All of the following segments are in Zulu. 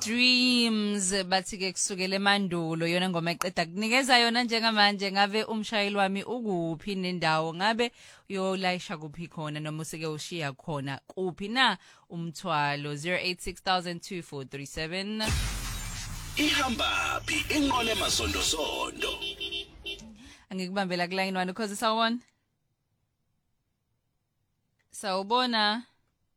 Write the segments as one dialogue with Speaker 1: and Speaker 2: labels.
Speaker 1: Dreams bathi ke kusukela emandulo yona ngoma eqeda kunikeza yona njengamanje ngabe umshayeli wami ukuphi nendawo ngabe uyolayisha kuphi khona noma useke ushiya khona kuphi na umthwalo 08602437
Speaker 2: ihamba phi inqole masondo sondo
Speaker 1: angikubambela ku line 1 because sawubona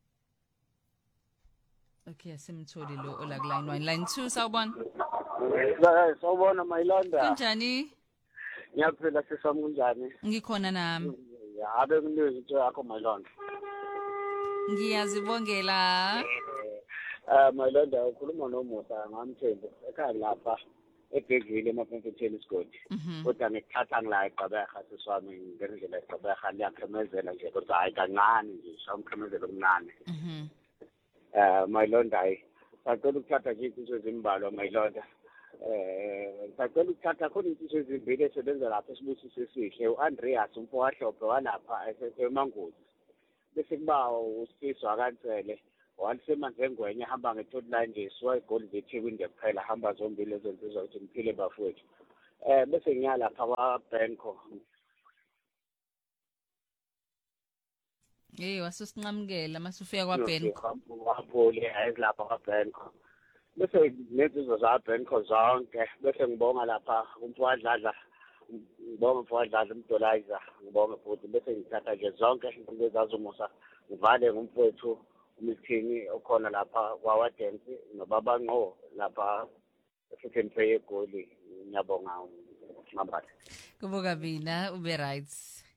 Speaker 1: Okay, asimtholi lo ola ku line 1 line 2 sawubona
Speaker 3: Sawubona Mayilonda.
Speaker 1: Kunjani?
Speaker 3: Ngiyaphila sisami kunjani?
Speaker 1: Ngikhona nami.
Speaker 3: Abe kunizwe into yakho Mayilonda.
Speaker 1: Ngiyazibongela.
Speaker 3: Mayilonda ukhuluma noMusa ngamthembu ekhaya lapha eBhegile emaphompetheni isigodi. Kodwa ngikuthatha ngila eGqeberha siswami ngendlela eGqeberha liyakhemezela nje kodwa hayi kancane nje samkhemezela omnane. Mayilonda sacela ukuthatha nje izinto ezimbalwa Mayilonda. Sacela ukuthatha khona izinto ezimbili esebenza lapha esibusise esihle uAndreas umfowahlobo walapha eseMangozi. Bese kuba uSizwa kaNtsele walisemanzengwenye hamba nge-third line nje siwa eGold eThekwini kuphela hamba zombili lezo zinto zokuthi ngiphile bafowethu. Bese ngiyalapha kwaBenko.
Speaker 1: Wasusinqamukela masufika kwaBenko.
Speaker 3: Waphole ayizilapha kwaBenko. Bese nezizo zaBenko zonke bese ngibonga lapha umfowandladla ngibonga umfowandladla umdolayiza ngibonga futhi bese ngithatha nje zonke izinto ezazumusa ngivale ngumfowethu umithini okhona lapha kwawadensi nobaba Nqo lapha eFitchen Pay eGoli ngiyabonga ngabala
Speaker 1: Kubuka bina ube right.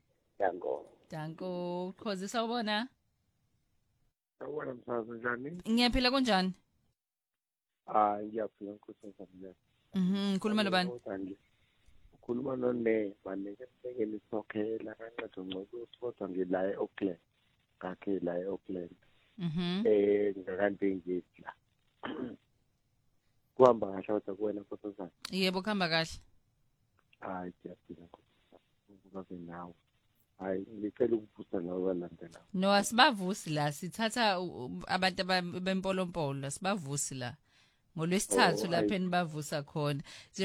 Speaker 1: Danko cause sawubona.
Speaker 4: Sawubona msazi njani?
Speaker 1: Ngiyaphila kunjani?
Speaker 4: Ngiyaphila nkusazamile.
Speaker 1: Khuluma nobani?
Speaker 4: Ukhuluma none banike sekele isokhela kancane ngcobo kodwa ngila eOakland. Ngakhe la eOakland. Ngakanti ngithi la. Kuhamba kahle kodwa kuwena kusazana.
Speaker 1: Yebo kuhamba kahle.
Speaker 4: Ngiyaphila kubuka nawe. Ngicela ukuvusa nawe balandela.
Speaker 1: No asibavusi la sithatha abantu bempolompolo asibavusi la. Ngolwesithathu lapha enibavusa khona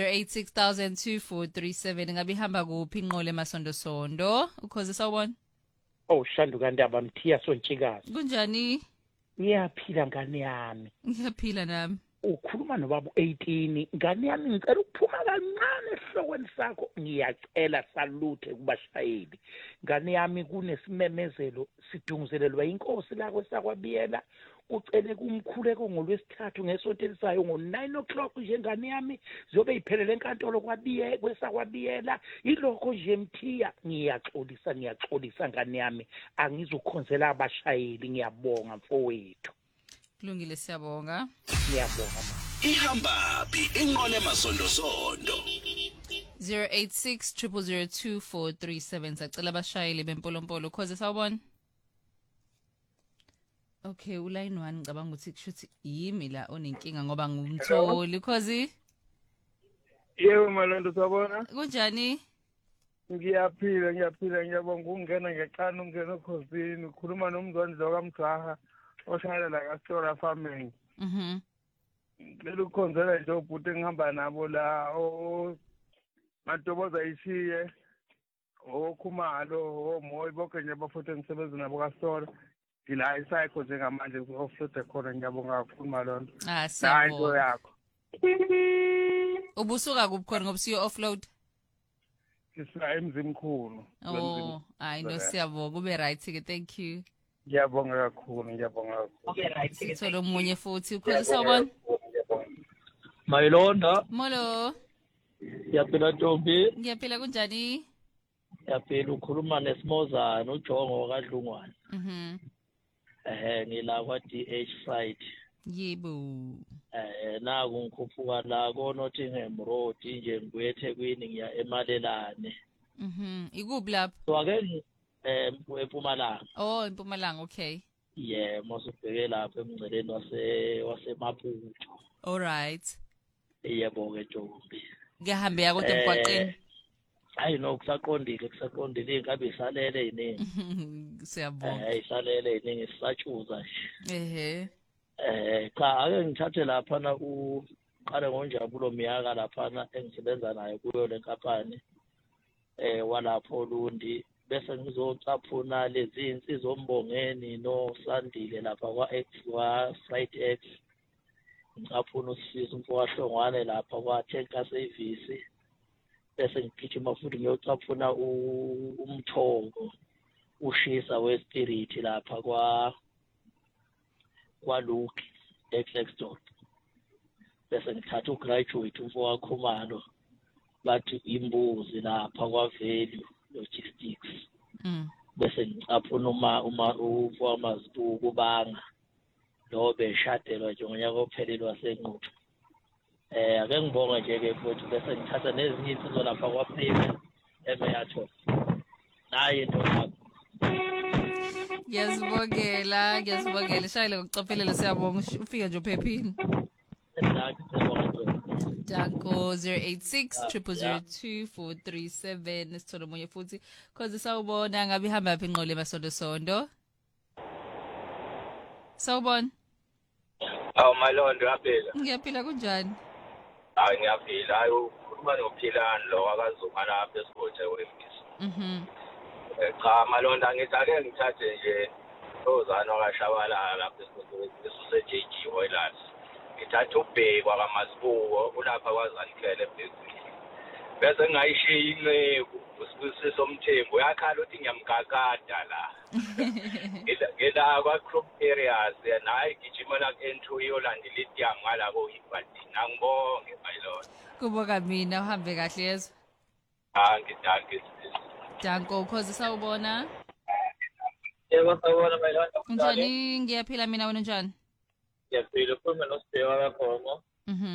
Speaker 1: 08602437 ngabe ihamba kuphi inqole emasondo sondo ukhoze sawubona
Speaker 5: Shanduka Ndaba Mthiya Sontshikazi
Speaker 1: kunjani
Speaker 5: ngiyaphila ngane yami
Speaker 1: ngiyaphila nami
Speaker 5: ukhuluma nobaba 18 ngane yami ngicela ukuphuma kancane esihlokweni sakho ngiyacela salute kubashayeli ngane yami kunesimemezelo sidunguzelelwa inkosi la kwesakwabiyela ucele kumkhuleko ngolwesithathu ngesonto elisayo ngo9 o'clock nje ngane yami zobe iphelele enkantolo kwesakwabiyela ilokho nje Mthiya ngiyaxolisa ngane yami angizukhonzela abashayeli ngiyabonga mfowethu
Speaker 1: kulungile siyabonga
Speaker 2: ihamba phi inqole masondo sondo
Speaker 1: 0860002437 sacela abashayeli bempolompolo cause sawubona Okay uline 1 ngicabanga ukuthi kushuthi yimi la onenkinga ngoba ngumtholi cause
Speaker 4: Yebo Malondo sabona
Speaker 1: kunjani
Speaker 4: Ngiyaphila ngiyabonga ungena ngecana ungena ekhosini ukhuluma nomzwandla kaMjaha oshayela la kaStora Farming Ngicela ukukhonzela nje ubhuti engihamba nabo la Matoboza ishiye Khumalo Moyi bonke nje bafuthe ngisebenza nabo kaStora ngila isayikho njengamanje offload khona ngiyabonga kakhulu Malondo
Speaker 1: siyabonga
Speaker 4: yakho
Speaker 1: ubusuka kubukhona ngoba siyo offload
Speaker 4: Sisla emzimkhulu
Speaker 1: hayi no siyabonga ube right ke thank you
Speaker 4: ngiyabonga kakhulu
Speaker 1: ube right sithola umunye futhi ukhoze sawubona
Speaker 6: Mayilonda
Speaker 1: molo
Speaker 6: yaphila Ntombi
Speaker 1: ngiyaphila kunjani
Speaker 6: yaphila ukhuluma neSimozana uJongo kaDlungwane ngila kwa DH site
Speaker 1: yebo
Speaker 6: naku ngikhuphuka la ko Nottingham Road nje ngibuye eThekwini ngiya eMalelane
Speaker 1: ikuphi lapho
Speaker 6: so ake eMpumalanga
Speaker 1: eMpumalanga okay
Speaker 6: mosubheke lapha emngceleni wasemaputo
Speaker 1: all right
Speaker 6: yebo ke Ntombi
Speaker 1: ngihambeka kodwa emgwaqeni
Speaker 6: hayi no kusaqondile inkabi isalele iningi
Speaker 1: siyabonga
Speaker 6: isalele iningi sisatshuza
Speaker 1: nje
Speaker 6: Cha ake ngithathe lapha na uqale ngoNjabulo Miyaka lapha engisebenza naye kuyo le nkampani walapho Lundi bese ngizocaphuna lezi insizwa ombongeni no Sandile lapha kwa Flight X ngicaphuna uSifisa umfokahlongwane lapha kwa Tanker Service bese ngigijima futhi ngiyocaphuna umthongo ushisa weSpirit lapha kwa Luke eXton bese ngithatha ugraduate umfokaKhumalo bathi imbuzi lapha kwa Value Logistics bese ngicaphuna uma uFamazibuku banga lo beshadelwa nje ngonyaka ophelile wasenquthu ake ngibonge nje ke futhi bese ngithatha nezinye izinto lapha kwaPayment eMeyathon naye into lapho
Speaker 1: ngiyazibongela shayile ngokucophelela siyabonga ufika nje uphephile Danko 086 sithole umunye futhi cause sawubona ngabe ihamba yaphi inqolo emasonto sawubona
Speaker 7: Malondo yaphela
Speaker 1: ngiyaphila kunjani
Speaker 7: ngiyaphila hayi ukhuluma noPhilani lo akazuma lapha eSport weMbisi cha Malondo angithi ake ngithathe nje ozana kaShabalala lapha eSport esuse-JG Oilers ngithatha ubhekwa kaMasibuko ulapha kwaZanikele ebhekweni bese ngayishiya inceku uSibusiso Mthembu uyakhala uthi ngiyamgagada la ngela kwa-Crop areas naye gijimela ku-N2 iyolandela itiyam ngalabo ibhadini angibonge mayilona
Speaker 1: kuboka mina uhambe kahle yezwa
Speaker 7: ngidanke
Speaker 1: Danko ukhoze sawubona
Speaker 7: yebo sawubona mayilona
Speaker 1: unjani ngiyaphila mina wena unjani
Speaker 7: ngiyaphila ukhuluma noSibheka kaGomo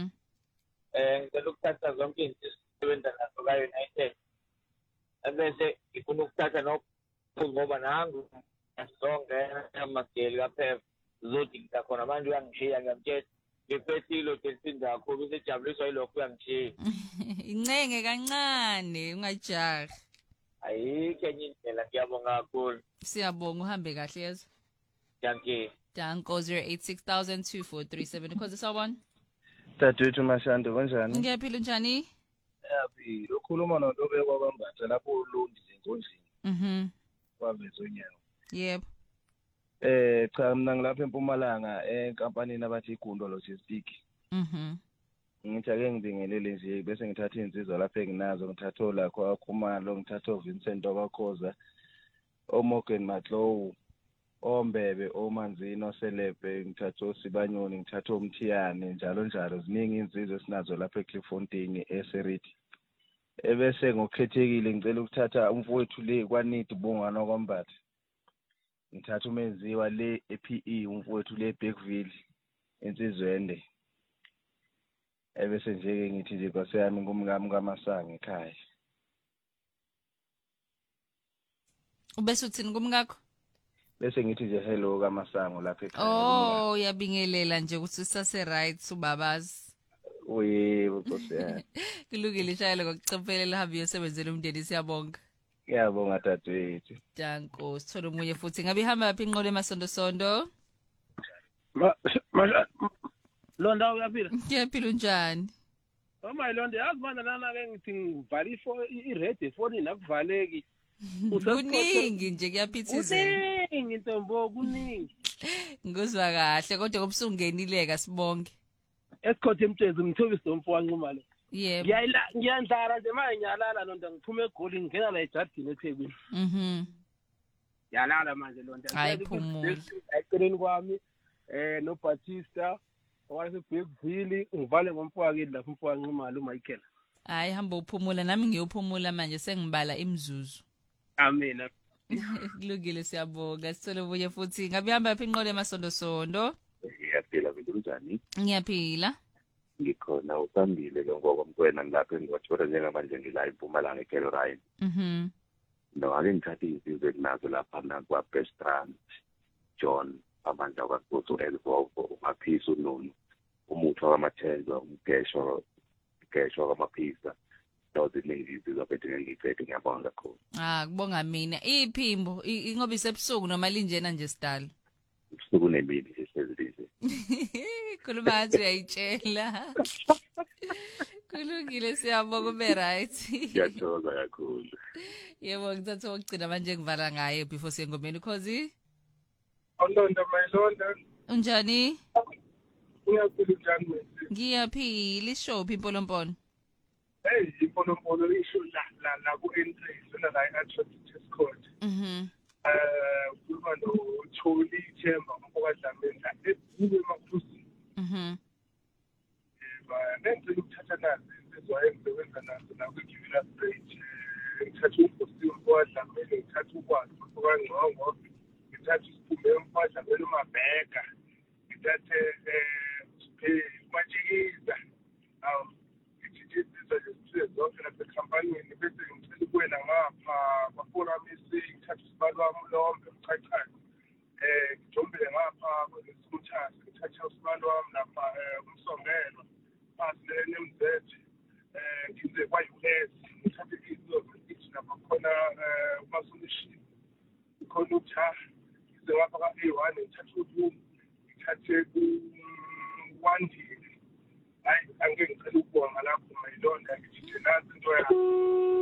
Speaker 7: ngicela ukuthatha zonke izinto esisebenza nazo ka-United ebese ngifuna ukuthatha ngoba nangu asizongena amageli kaPhepha zothi ngisakhona abantu uyangishiya ngiyamtshela ngiphetile uDelphine kakhulu usejabuliswa yilokho uyangishiya
Speaker 1: incenge kancane ungajahi
Speaker 7: ayikho enye indlela ngiyabonga kakhulu
Speaker 1: siyabonga uhambe kahle yezwa
Speaker 7: danke
Speaker 1: Danko 086 because sawubona
Speaker 4: Dadewethu Mashando kanjani
Speaker 1: ngiyaphila njani
Speaker 4: yaphila ukhuluma nolobekwa kwambatha lapho uLundi enkonzini kwabezonyawo
Speaker 1: yebo
Speaker 4: cha mina ngilapha eMpumalanga enkampanini abathi iGundo Logistics ngithi ake ngibingelele nje bese ngithatha insizwa lapha enginazo ngithatha olakho akhumalo ngithatha uVincent Obakhoza oMorgan Matlow oMbebe oManzini oSelebe ngithatha uSibanyoni ngithatha uMthiyane njalo njalo ziningi insizwe esinazo lapha eClifffontein eSeriti ebese ngokukhethekile ngicela ukuthatha umfowethu le kwaNidi Bungana kwambatha ngithatha umenziwa le ePE umfowethu le eBergville insizwende ebese nje ke ngithi nje kwaseyami ngumngami kaMasanga ekhaya
Speaker 1: ubese uthini kumngakho
Speaker 4: bese ngithi nje hello kaMasango lapha ekhaya
Speaker 1: uyabingelela nje ukuthi usase right ubabazi
Speaker 4: yebo Nkosi yami
Speaker 1: kulungile shayela ngokucophelela hambe uyosebenzela umndeni siyabonga
Speaker 4: ngiyabonga dadewethu
Speaker 1: Danko sithole umunye futhi ngabe ihamba yaphi inqolo emasonto
Speaker 8: Londa uyaphila
Speaker 1: ngiyaphila unjani
Speaker 8: Londa yazi manje nana ke ngithi ngivala i-red phone nakuvaleki
Speaker 1: kuningi nje kuyaphithizela
Speaker 8: kuningi ntombo kuningi
Speaker 1: ngizwa kahle kodwa kobusungenileka sibonge
Speaker 8: Escott Mtshezi ngithobisa umfo wanquma lo
Speaker 1: yebo
Speaker 8: ngiyandlara nje manje ngiyalala Londa ngiphume egoli ngingena la eJardini eThekwini yalala manje Londa
Speaker 1: ayiphumule
Speaker 8: eceleni kwami no Batista owaseBergville ngivale ngomfo wakini lapho umfo wanquma lo Michael
Speaker 1: hayi hamba uphumula nami ngiyophumula manje sengibala imizuzu
Speaker 8: amina
Speaker 1: kulungile siyabonga sithole ubunye futhi ngabe ihamba yaphi inqolo emasonto
Speaker 9: ngiyaphila njani
Speaker 1: ngiyaphila
Speaker 9: ngikhona usambile lo ngoba mkwena ngilapha engiwathola njengamanje ngila eMpumalanga eKelrine no ake ngithathe izizwe nazo lapha nakwaBestrand John amandla kwaSotho Elvovo uMaphisa uNoni umuthi wamaThenjwa umgesho kwamaphisa doziningi izizwe abethe ngiphethe ngiyabonga kakhulu
Speaker 1: kubonga mina iphimbo ingoba isebusuku noma linjena nje sidala
Speaker 9: ubusuku nemini sihlezi
Speaker 1: Khuluma nje uyayitshela. Kulungile siyabonga ube right.
Speaker 9: Ngiyathokoza kakhulu.
Speaker 1: Yebo ngithatha ukugcina manje ngivala ngaye before siyengomeni cause
Speaker 4: Olonda mayilonda.
Speaker 1: unjani?
Speaker 4: Uyaphila njani wena?
Speaker 1: Ngiyaphila ishophi impolompono.
Speaker 4: Hey, imponompolo isho la ku-entry sona la e-attractive court. Kuba no-Choli Chemba umfokadlamini la ebuke emaphuzi. Nenze ukuthatha nazi insizwa engisebenza nazo la kwi-Jubilee Bridge. Ngithatha umfosi umfokadlamini, ngithatha ukwazi umfokangqongo, ngithatha isiphume umfokadlamini umabheka, ngithathe umatshikiza. Zonke nasekhampanini bese ngicela ukuwela ngapha bafuna ngithatha usibalo wami lombe uchachayo ngijombele ngapha kwesimuthathi ngithatha usibalo wami lapha umsongelo phasi nemzethi ngize kwa-US ngithathe ithi lapha khona umasolution khona utha ngize ngapha ka-A1 ngithathe uboom ngithathe uwandile. Hayi angeke ngicela ukubonga lapho mayilonda ngithi nazi into yakho.